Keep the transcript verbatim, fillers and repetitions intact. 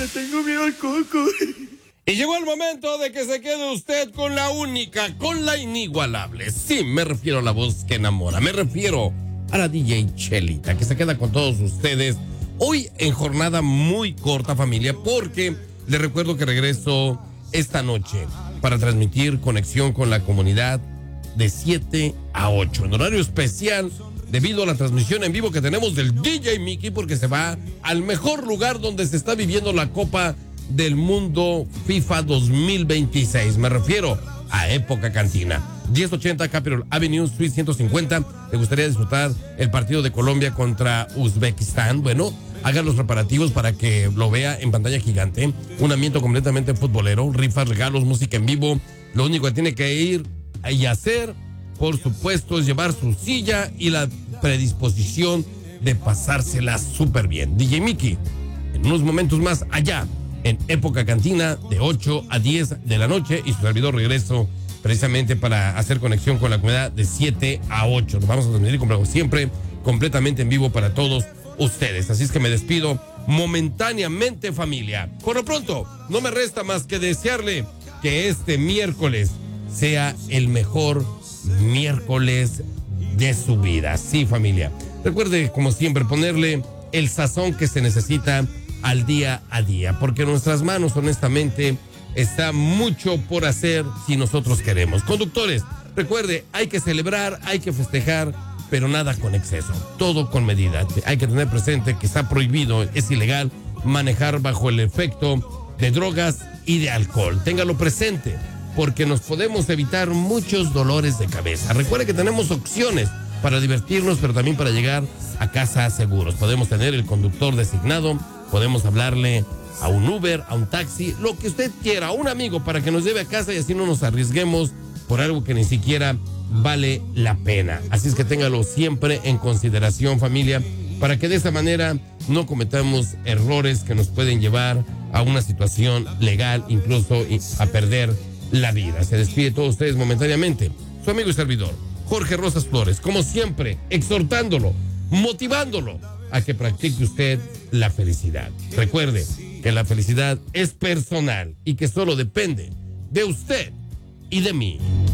le tengo miedo al coco. Y llegó el momento de que se quede usted con la única, con la inigualable. Sí, me refiero a la voz que enamora. Me refiero a la D J Chelita, que se queda con todos ustedes hoy en jornada muy corta, familia, porque les recuerdo que regreso esta noche para transmitir conexión con la comunidad de siete a ocho, en horario especial, debido a la transmisión en vivo que tenemos del D J Mickey, porque se va al mejor lugar donde se está viviendo la Copa del Mundo FIFA dos mil veintiséis. Me refiero a Época Cantina, diez ochenta Capitol Avenue, Suite ciento cincuenta. ¿Te gustaría disfrutar el partido de Colombia contra Uzbekistán? Bueno, haga los preparativos para que lo vea en pantalla gigante. Un ambiente completamente futbolero, rifas, regalos, música en vivo. Lo único que tiene que ir y hacer, por supuesto, es llevar su silla y la predisposición de pasársela súper bien. D J Mickey, en unos momentos más allá, en Época Cantina, de ocho a diez de la noche, y su servidor regreso precisamente para hacer conexión con la comunidad de siete a ocho. Nos vamos a transmitir, como siempre, completamente en vivo para todos ustedes. Así es que me despido momentáneamente, familia. Por lo pronto, no me resta más que desearle que este miércoles sea el mejor miércoles de su vida. Sí, familia. Recuerde, como siempre, ponerle el sazón que se necesita al día a día, porque en nuestras manos, honestamente, está mucho por hacer si nosotros queremos. Conductores, recuerde, hay que celebrar, hay que festejar, pero nada con exceso, todo con medida. Hay que tener presente que está prohibido, es ilegal manejar bajo el efecto de drogas y de alcohol. Téngalo presente, porque nos podemos evitar muchos dolores de cabeza. Recuerde que tenemos opciones para divertirnos, pero también para llegar a casa seguros. Podemos tener el conductor designado, podemos hablarle a un Uber, a un taxi, lo que usted quiera, a un amigo para que nos lleve a casa y así no nos arriesguemos por algo que ni siquiera vale la pena. Así es que téngalo siempre en consideración, familia, para que de esa manera no cometamos errores que nos pueden llevar a una situación legal, incluso a perder la vida. Se despide de todos ustedes momentáneamente su amigo y servidor, Jorge Rosas Flores, como siempre, exhortándolo, motivándolo a que practique usted la felicidad. Recuerde que la felicidad es personal y que solo depende de usted y de mí.